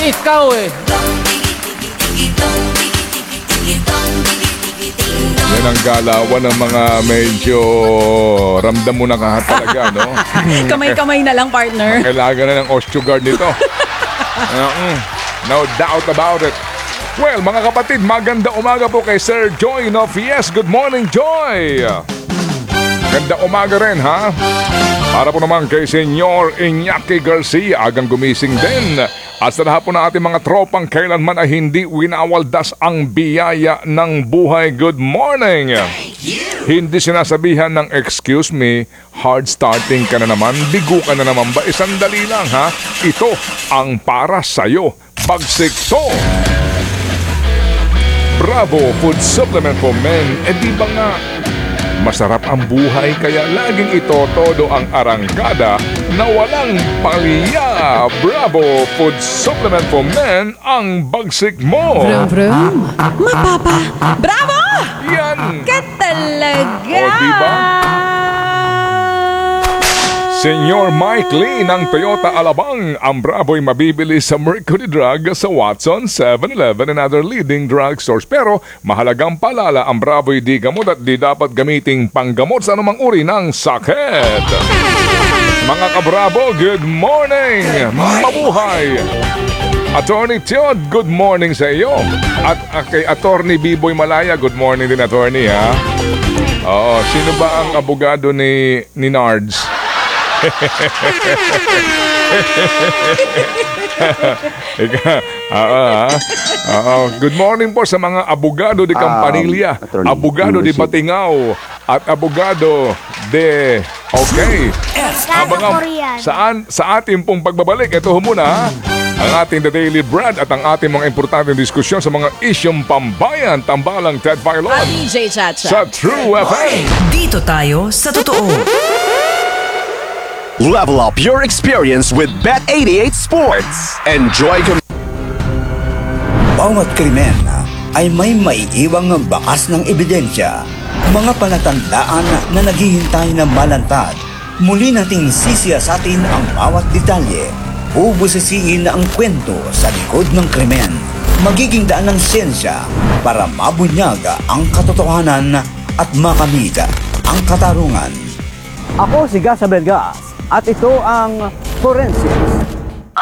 ikaw eh. Yan ang galawan ng mga medyo ramdam mo na kahat talaga, no? Kamay-kamay na lang, partner. Kailangan na ng osteoguard nito. No doubt about it. Well, mga kapatid, maganda umaga po kay Sir Joy Nofies. Good morning, Joy! Ganda umaga rin, ha? Para po naman kay Senyor Iñaki Garcia, agang gumising din. At sa lahat po ng ating mga tropang kailanman ay hindi winawaldas ang biyaya ng buhay. Good morning! Hindi sinasabihan ng excuse me, hard starting ka na naman, bigo ka na naman ba? Sandali lang, ha? Ito ang para sa'yo. Pagsikto! Bravo Food Supplement for Men. Di ba nga masarap ang buhay kaya laging ito todo ang arangkada na walang palya. Bravo Food Supplement for Men ang bagsik mo. Brum, brum. Mapapa. Bravo! Yan. Ka talaga. O, diba? Senyor Mike Lee ng Toyota Alabang, ang Bravo'y mabibili sa Mercury Drug, sa Watson, 7-Eleven and other leading drugstores. Pero mahalagang paalala, ang Bravo'y di gamot at di dapat gamiting panggamot sa anumang uri ng sakit. Mga kabravo, good morning! Mabuhay! Attorney Tiod, good morning sa iyo. At kay Attorney Biboy Malaya, good morning din, Attorney, ha? Oo, sino ba ang abogado ni Nards? Good morning po sa mga abogado de Campanilla, abogado de Batingaw, at abogado de... Okay. Sa ating pong pagbabalik, ito muna ang ating The Daily Brad at ang ating mga importanteng diskusyon sa mga isyong pambayan. Tambalang Ted Filon At DJ Chacha sa True FM. Dito tayo sa totoo. Level up your experience with Bet88 Sports. Enjoy. Bawat krimen ay may maiiwang bakas ng ebidensya. Mga palatandaan na naghihintay na malantad. Muli nating sisiyasatin ang bawat detalye. Bubusisiin ang kwento sa likod ng krimen. Magiging daan ng siyensya para mabunyag ang katotohanan at makamit ang katarungan. Ako si Gas Abelgas at ito ang Forensics